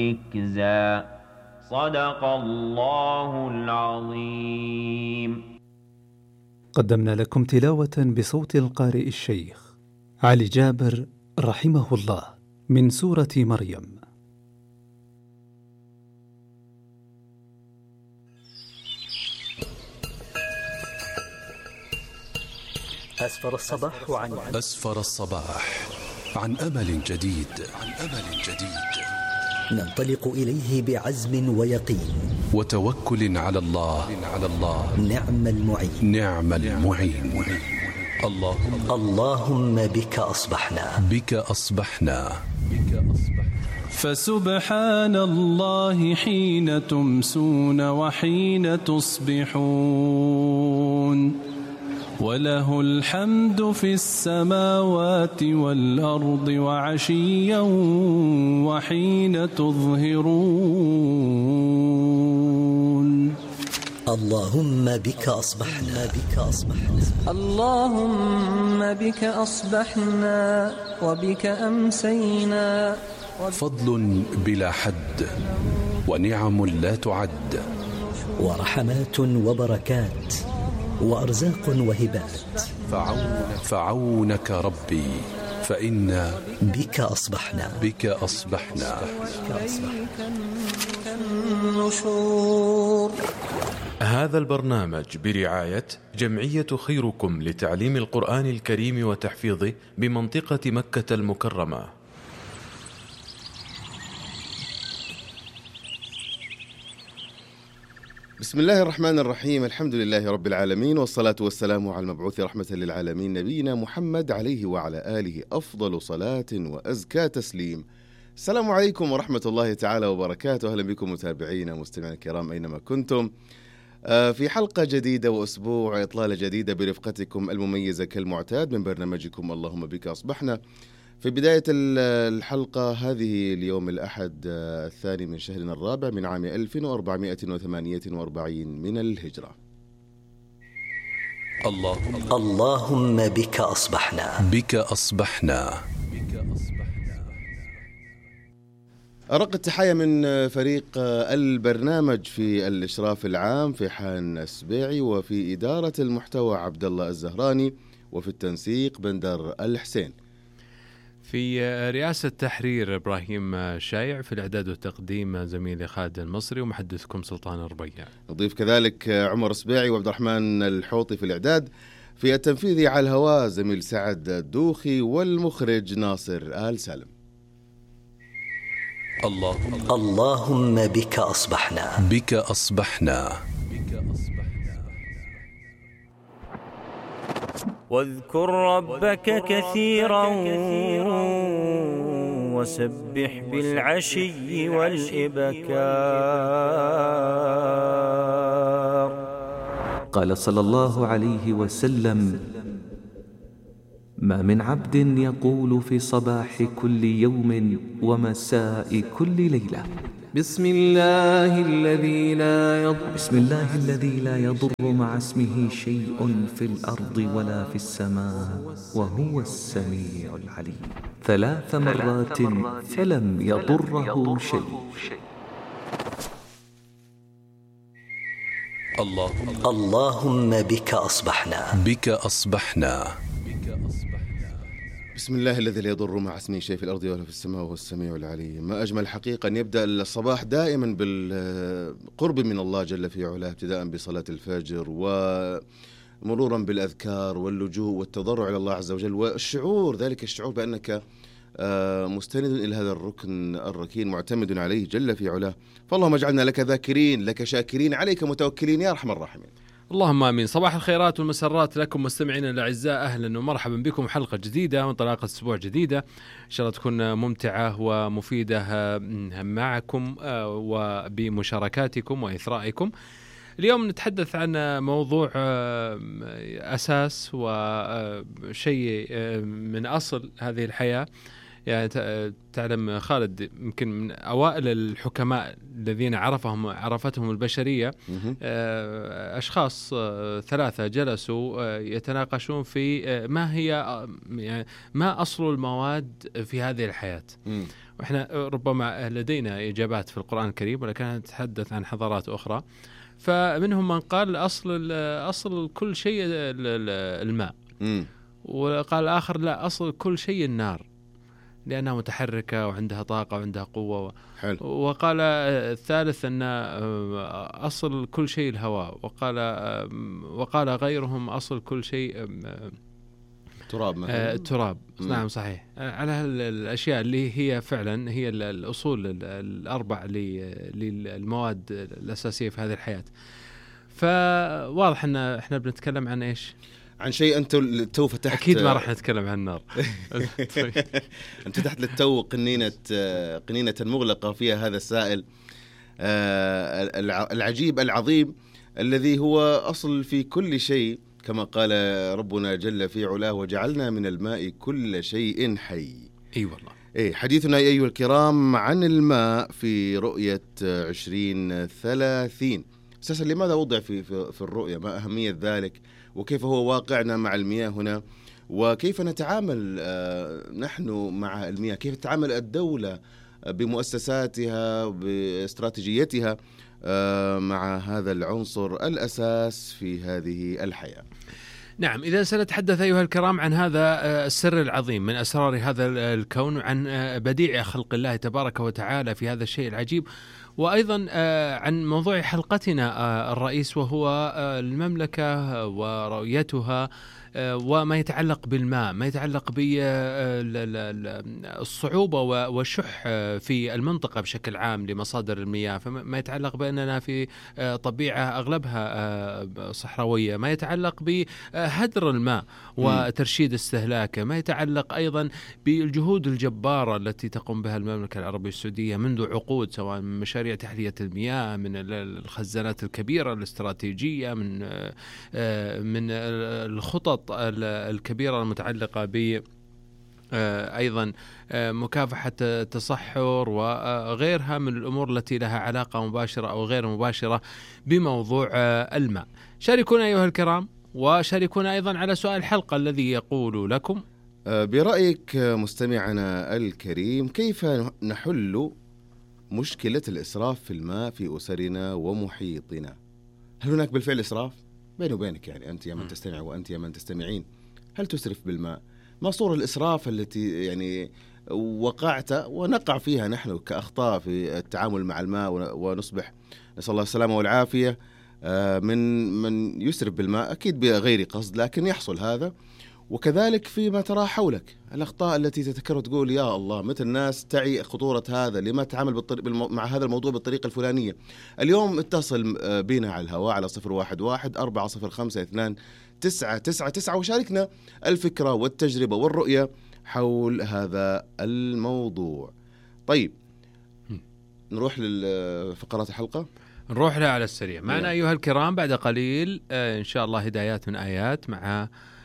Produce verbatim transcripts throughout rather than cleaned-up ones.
ركزا صدق الله العظيم. قدمنا لكم تلاوة بصوت القارئ الشيخ علي جابر رحمه الله من سورة مريم. أسفر الصباح عن أسفر الصباح عن أمل جديد عن أمل جديد ننطلق إليه بعزم ويقين وتوكل على الله على الله نعم المعين نعم المعين. اللهم اللهم بك أصبحنا بك أصبحنا فسبحان الله حين تمسون وحين تصبحون وله الحمد في السماوات والأرض وعشيا وحين تظهرون. اللهم بك أصبحنا بك أصبحنا اللهم بك أصبحنا وبك أمسينا. فضل بلا حد ونعم لا تعد ورحمات وبركات وأرزاق وهبات. فعونك, فعونك ربي فإنا بك أصبحنا بك أصبحنا. هذا البرنامج برعاية جمعية خيركم لتعليم القرآن الكريم وتحفيظه بمنطقة مكة المكرمة. بسم الله الرحمن الرحيم. الحمد لله رب العالمين، والصلاة والسلام على المبعوث رحمة للعالمين نبينا محمد عليه وعلى آله أفضل صلاة وأزكى تسليم. السلام عليكم ورحمة الله تعالى وبركاته. أهلا بكم متابعينا مستمعين الكرام أينما كنتم في حلقة جديدة وأسبوع إطلالة جديدة برفقتكم المميزة كالمعتاد من برنامجكم اللهم بك أصبحنا. في بداية الحلقة هذه اليوم الأحد الثاني من شهرنا الرابع من عام ألف وأربعمائة وثمانية وأربعين من الهجرة. اللهم اللهم بك أصبحنا بك أصبحنا. أرق التحية من فريق البرنامج في الإشراف العام في حان السبيعي، وفي إدارة المحتوى عبد الله الزهراني، وفي التنسيق بندر الحسين، في رئاسة تحرير إبراهيم شايع، في الإعداد والتقديم زميلي خالد المصري، ومحدثكم سلطان الربيع. نضيف كذلك عمر السبيعي وعبد الرحمن الحوطي في الإعداد، في التنفيذي على الهواء زميل سعد الدوخي، والمخرج ناصر آل سالم. اللهم اللهم بك أصبحنا بك أصبحنا. واذكر ربك كثيرا وسبح بالعشي والإبكار. قال صلى الله عليه وسلم: ما من عبد يقول في صباح كل يوم ومساء كل ليلة: بسم الله الذي لا يضر بسم الله الذي لا يضر مع اسمه شيء في الأرض ولا في السماء وهو السميع العليم ثلاث مرات فلم يضره شيء. اللهم اللهم بك أصبحنا بك أصبحنا. بسم الله الذي لا يضر مع اسمه شيء في الأرض ولا في السماء وهو السميع العليم. ما أجمل حقيقة أن يبدأ الصباح دائما بالقرب من الله جل في علاه، ابتداء بصلاة الفجر ومرورا بالأذكار واللجوء والتضرع إلى الله عز وجل، والشعور ذلك الشعور بأنك مستند إلى هذا الركن الركين معتمد عليه جل في علاه. فاللهم اجعلنا لك ذاكرين، لك شاكرين، عليك متوكلين يا أرحم الراحمين. اللهم آمين. صباح الخيرات والمسرات لكم مستمعينا الأعزاء، أهلا ومرحبا بكم. حلقة جديدة وانطلاقة أسبوع جديدة إن شاء الله تكون ممتعة ومفيدة معكم وبمشاركاتكم وإثرائكم. اليوم نتحدث عن موضوع أساس وشيء من أصل هذه الحياة. يعني تعلم خالد، يمكن من أوائل الحكماء الذين عرفهم عرفتهم البشرية أشخاص ثلاثة جلسوا يتناقشون في ما هي ما أصل المواد في هذه الحياة. وإحنا ربما لدينا إجابات في القرآن الكريم ولكن نتحدث عن حضارات أخرى. فمنهم من قال أصل أصل كل شيء الماء، وقال الآخر لا، أصل كل شيء النار لأنها متحركة وعندها طاقة وعندها قوة. حلو. وقال الثالث أن أصل كل شيء الهواء، وقال وقال غيرهم أصل كل شيء تراب مثلا. التراب. نعم صحيح. على الأشياء اللي هي فعلا هي الأصول الأربع للمواد الأساسية في هذه الحياة. فواضح أن إحنا بنتكلم عن إيش؟ عن شيء أنت تو فتحت. أكيد ما راح نتكلم عن النار. أنت فتحت للتو قنينة قنينة مغلقة فيها هذا السائل العجيب العظيم الذي هو أصل في كل شيء، كما قال ربنا جل في علاه: وجعلنا من الماء كل شيء حي. أي والله. إيه، حديثنا أيها الكرام عن الماء في رؤية عشرين ثلاثين. أساسا لماذا وضع في في الرؤية؟ ما أهمية ذلك؟ وكيف هو واقعنا مع المياه هنا؟ وكيف نتعامل نحن مع المياه؟ كيف تتعامل الدولة بمؤسساتها باستراتيجيتها مع هذا العنصر الأساس في هذه الحياة؟ نعم، إذا سنتحدث أيها الكرام عن هذا السر العظيم من أسرار هذا الكون، عن بديع خلق الله تبارك وتعالى في هذا الشيء العجيب، وأيضا عن موضوع حلقتنا الرئيس وهو المملكة ورؤيتها وما يتعلق بالماء، ما يتعلق بالصعوبة والشح في المنطقة بشكل عام لمصادر المياه، فما يتعلق بأننا في طبيعة أغلبها صحراوية، ما يتعلق بهدر الماء وترشيد استهلاكه، ما يتعلق أيضا بالجهود الجبارة التي تقوم بها المملكة العربية السعودية منذ عقود، سواء من مشاريع تحلية المياه، من الخزانات الكبيرة الاستراتيجية، من من الخطط الكبيرة المتعلقة ب أيضا مكافحة التصحر وغيرها من الأمور التي لها علاقة مباشرة أو غير مباشرة بموضوع الماء. شاركونا أيها الكرام، وشاركونا أيضا على سؤال الحلقة الذي يقول لكم: برأيك مستمعنا الكريم، كيف نحل مشكلة الإسراف في الماء في أسرنا ومحيطنا؟ هل هناك بالفعل إسراف؟ بيني وبينك يعني أنت يا من تستمع وأنت يا من تستمعين، هل تسرف بالماء؟ ما صورة الإسراف التي يعني وقعت ونقع فيها نحن كأخطاء في التعامل مع الماء ونصبح نسأل الله السلامة والعافية من من يسرف بالماء، أكيد بغير قصد لكن يحصل هذا. وكذلك فيما ترى حولك الأخطاء التي تتكرر، تقول يا الله مثل الناس تعي خطورة هذا، لما تعامل بالطريق مع هذا الموضوع بالطريقة الفلانية. اليوم اتصل بنا على الهواء على صفر واحد واحد أربعة صفر خمسة اثنان تسعة تسعة تسعة وشاركنا الفكرة والتجربة والرؤية حول هذا الموضوع. طيب نروح لفقرات الحلقة، نروح لها على السريع. معنا أيها الكرام بعد قليل إن شاء الله هدايات من آيات مع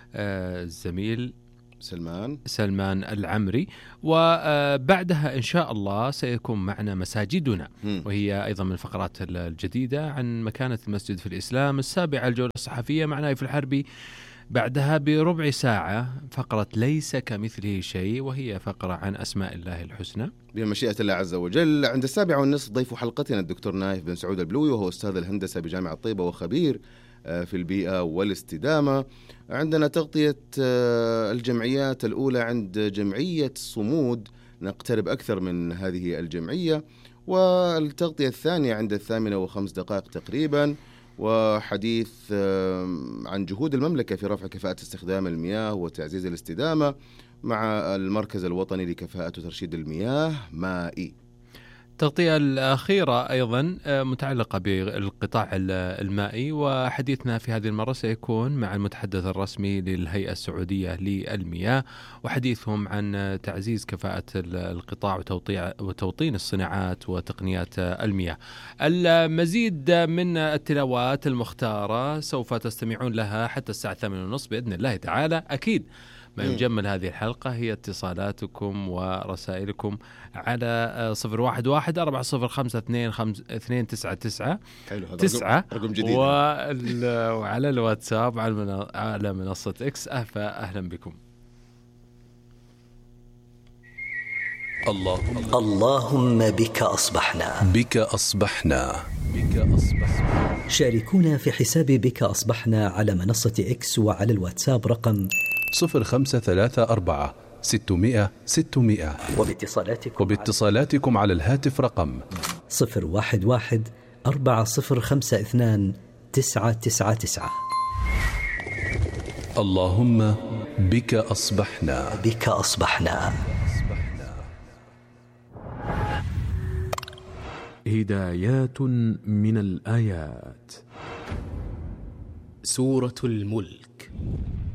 الزميل سلمان سلمان العمري، وبعدها إن شاء الله سيكون معنا مساجدنا، وهي أيضا من الفقرات الجديدة عن مكانة المسجد في الإسلام. السابعة الجولة الصحفية مع نايف الحربي. بعدها بربع ساعة فقرة ليس كمثله شيء، وهي فقرة عن أسماء الله الحسنى بمشيئة الله عز وجل. عند السابعة والنصف ضيف حلقتنا الدكتور نايف بن سعود البلوي، وهو أستاذ الهندسة بجامعة طيبة وخبير في البيئة والاستدامة. عندنا تغطية الجمعيات الأولى عند جمعية صمود، نقترب أكثر من هذه الجمعية. والتغطية الثانية عند الثامنة وخمس دقائق تقريبا، وحديث عن جهود المملكة في رفع كفاءة استخدام المياه وتعزيز الاستدامة مع المركز الوطني لكفاءة وترشيد المياه مائي. التغطية الأخيرة أيضا متعلقة بالقطاع المائي، وحديثنا في هذه المرة سيكون مع المتحدث الرسمي للهيئة السعودية للمياه، وحديثهم عن تعزيز كفاءة القطاع وتوطين الصناعات وتقنيات المياه. المزيد من التلاوات المختارة سوف تستمعون لها حتى الساعة الثامنة ونصف بإذن الله تعالى، أكيد ما يجمل هذه الحلقة هي اتصالاتكم ورسائلكم على صفر واحد واحد أربعة صفر خمسة اثنين خمسة اثنين تسعة تسعة تسعة رقم جديد، وعلى الواتساب على منصة إكس. أهلا بكم. اللهم اللهم بك أصبحنا بك أصبحنا بك أصبحنا. شاركونا في حساب بك أصبحنا على منصة إكس وعلى الواتساب رقم صفر خمسة ثلاثة أربعة ستمائة ستمائة، وباتصالاتكم وباتصالاتكم على الهاتف رقم صفر واحد واحد أربعة صفر خمسة اثنان تسعة تسعة تسعة. اللهم بك أصبحنا بك أصبحنا. هدايات من الآيات. سورة الملك